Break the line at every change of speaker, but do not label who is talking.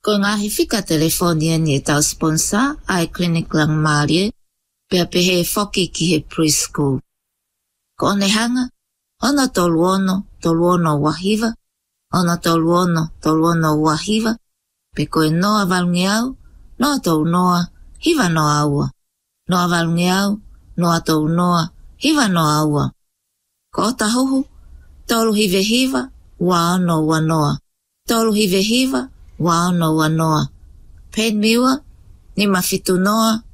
Ko ngahi fika telefonia ni tau sponsor ai clinic lang Marie, pia pehe foki ki he preschool. Ko one hanga, ona toluono wahiva, ona toluono wahiva, pe koe noa valngeau, noa tau noa, hiva noa aua. Noa valngeau, noa tau noa, hiva noa aua. Ko ota hohu, tolu hive hiva, waano wanoa. Tolu hive hiva, waano wanoa. Pen miwa, ni mafitu noa,